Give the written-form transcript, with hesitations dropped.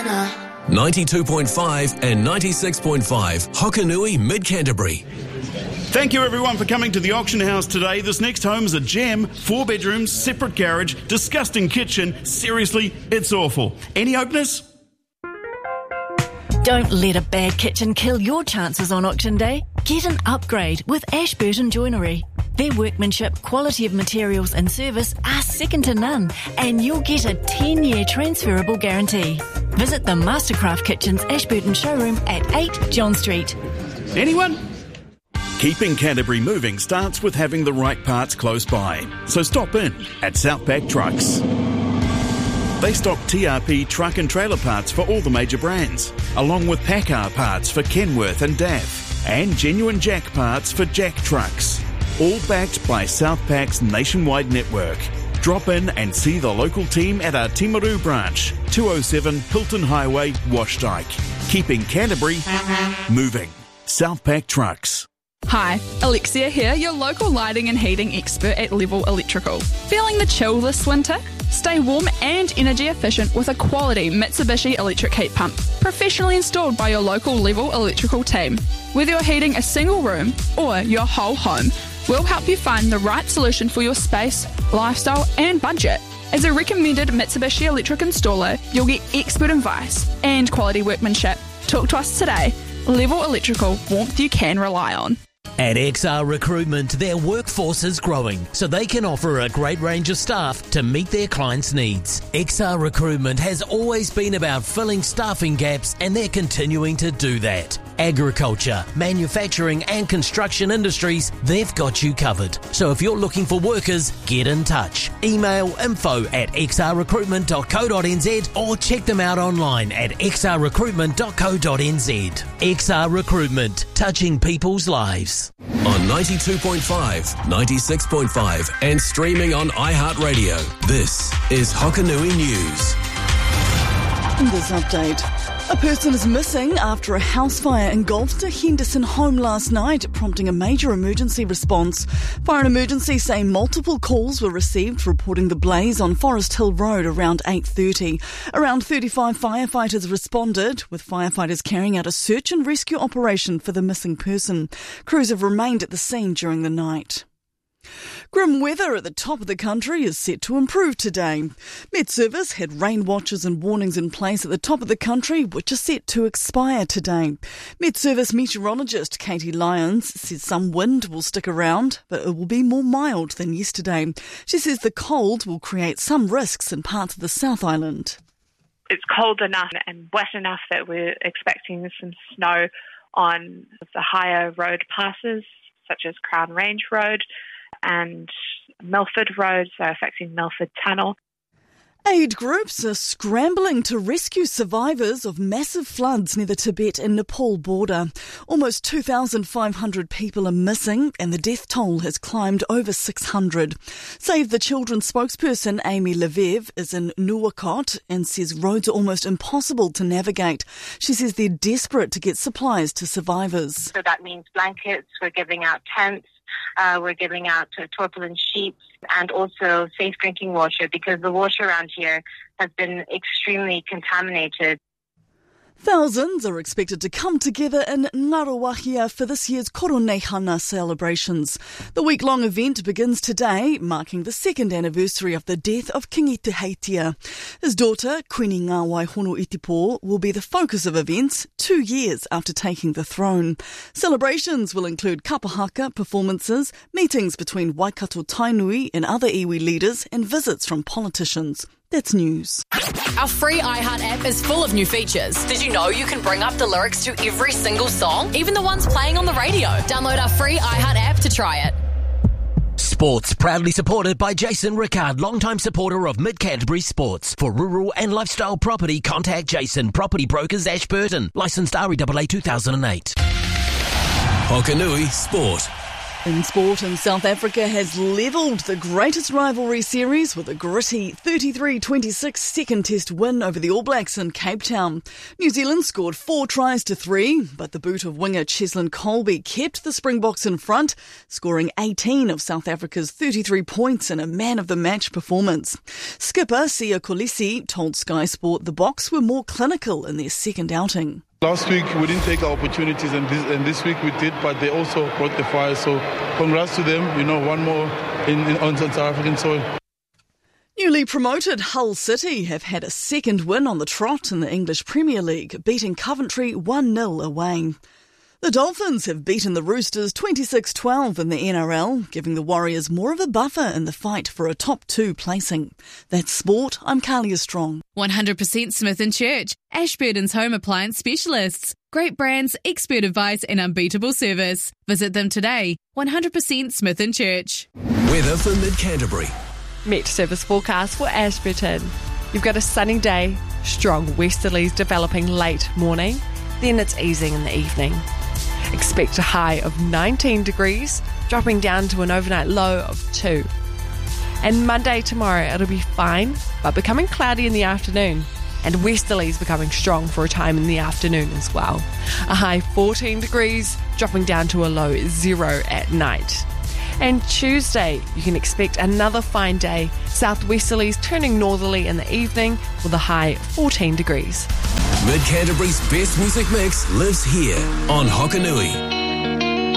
92.5 and 96.5 Hokanui Mid-Canterbury. Thank you everyone for coming to the auction house today. This next home is a gem, 4 bedrooms, separate garage, disgusting kitchen. Seriously, it's awful. Any openers? Don't let a bad kitchen kill your chances on auction day. Get an upgrade with Ashburton Joinery. Their workmanship, quality of materials and service are second to none, and you'll get a 10-year transferable guarantee. Visit the Mastercraft Kitchens Ashburton showroom at 8 John Street. Anyone? Keeping Canterbury moving starts with having the right parts close by. So stop in at Southpack Trucks. They stock TRP truck and trailer parts for all the major brands, along with Packard parts for Kenworth and DAF, and genuine Jack parts for Jack trucks. All backed by Southpack's nationwide network. Drop in and see the local team at our Timaru branch, 207 Hilton Highway, Washdyke. Keeping Canterbury moving. Southpack Trucks. Hi, Alexia here, your local lighting and heating expert at Level Electrical. Feeling the chill this winter? Stay warm and energy efficient with a quality Mitsubishi electric heat pump, professionally installed by your local Level Electrical team. Whether you're heating a single room or your whole home, we'll help you find the right solution for your space, lifestyle and budget. As a recommended Mitsubishi electric installer, you'll get expert advice and quality workmanship. Talk to us today. Level Electrical, warmth you can rely on. At XR Recruitment, their workforce is growing, so they can offer a great range of staff to meet their clients' needs. XR Recruitment has always been about filling staffing gaps, and they're continuing to do that. Agriculture, manufacturing and construction industries, they've got you covered. So if you're looking for workers, get in touch. Email info@xrrecruitment.co.nz or check them out online at xrrecruitment.co.nz. XR Recruitment, touching people's lives. On 92.5, 96.5 and streaming on iHeartRadio. This is Hokanui News. In this update, a person is missing after a house fire engulfed a Henderson home last night, prompting a major emergency response. Fire and Emergency say multiple calls were received reporting the blaze on Forest Hill Road around 8:30. Around 35 firefighters responded, with firefighters carrying out a search and rescue operation for the missing person. Crews have remained at the scene during the night. Grim weather at the top of the country is set to improve today. Met Service had rain watches and warnings in place at the top of the country, which are set to expire today. Met Service meteorologist Katie Lyons says some wind will stick around, but it will be more mild than yesterday. She says the cold will create some risks in parts of the South Island. It's cold enough and wet enough that we're expecting some snow on the higher road passes, such as Crown Range Road and Milford Road, so affecting Milford Tunnel. Aid groups are scrambling to rescue survivors of massive floods near the Tibet and Nepal border. Almost 2,500 people are missing and the death toll has climbed over 600. Save the Children spokesperson Amy Levev is in Nuwakot and says roads are almost impossible to navigate. She says they're desperate to get supplies to survivors. So that means blankets, we're giving out tents, we're giving out tarpaulin sheets and also safe drinking water because the water around here has been extremely contaminated. Thousands are expected to come together in Ngaruawahia for this year's Koronehana celebrations. The week-long event begins today, marking the second anniversary of the death of King Ituheitia. His daughter, Queen Ngā Waihono-Itipo, will be the focus of events 2 years after taking the throne. Celebrations will include kapahaka performances, meetings between Waikato Tainui and other iwi leaders, and visits from politicians. That's news. Our free iHeart app is full of new features. Did you know you can bring up the lyrics to every single song, even the ones playing on the radio? Download our free iHeart app to try it. Sports, proudly supported by Jason Rickard, longtime supporter of Mid-Canterbury Sports. For rural and lifestyle property, contact Jason, Property Brokers Ashburton. Licensed REAA 2008. Hokanui Sport. In sport, and South Africa has levelled the greatest rivalry series with a gritty 33-26 second test win over the All Blacks in Cape Town. New Zealand scored 4 tries to 3, but the boot of winger Cheslin Colby kept the Springboks in front, scoring 18 of South Africa's 33 points in a man-of-the-match performance. Skipper Siya Kolisi told Sky Sport the Boks were more clinical in their second outing. Last week we didn't take our opportunities and this week we did, but they also brought the fire. So congrats to them, one more on South African soil. Newly promoted Hull City have had a second win on the trot in the English Premier League, beating Coventry 1-0 away. The Dolphins have beaten the Roosters 26-12 in the NRL, giving the Warriors more of a buffer in the fight for a top 2 placing. That's sport. I'm Carlia Strong. 100% Smith & Church, Ashburton's home appliance specialists. Great brands, expert advice and unbeatable service. Visit them today. 100% Smith & Church. Weather for Mid-Canterbury. Met service forecast for Ashburton. You've got a sunny day, strong westerlies developing late morning, then it's easing in the evening. Expect a high of 19 degrees, dropping down to an overnight low of 2. And Monday tomorrow it'll be fine, but becoming cloudy in the afternoon, and westerlies becoming strong for a time in the afternoon as well. A high 14 degrees, dropping down to a low 0 at night. And Tuesday, you can expect another fine day, southwesterlies turning northerly in the evening with a high 14 degrees. Mid-Canterbury's best music mix lives here on Hokanui.